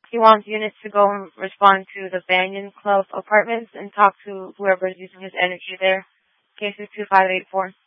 He wants units to go and respond to the Banyan Club apartments and talk to whoever's using his energy there. Case is 2584.